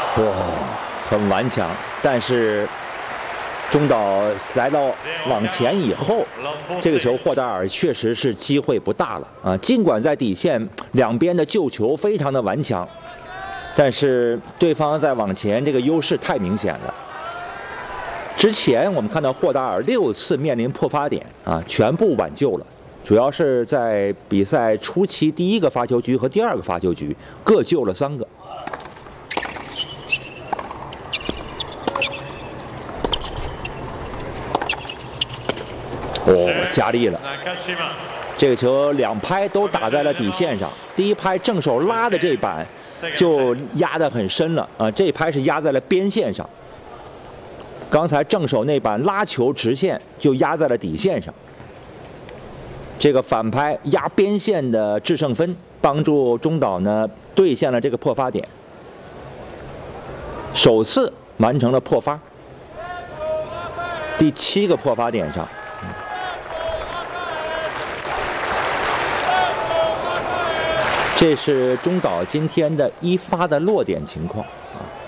哇，很顽强，但是中岛来到网前以后，这个球霍达尔确实是机会不大了啊。尽管在底线两边的救球非常的顽强，但是对方在网前这个优势太明显了。之前我们看到霍达尔6次面临破发点啊，全部挽救了。主要是在比赛初期第1个发球局和第2个发球局各救了3个。哦，加力了！这个球2拍都打在了底线上，第1拍正手拉的这板就压得很深了啊，这拍是压在了边线上。刚才正手那板拉球直线就压在了底线上。这个反拍压边线的制胜分，帮助中岛呢兑现了这个破发点，首次完成了破发，第7个破发点上。这是中岛今天的1发的落点情况啊。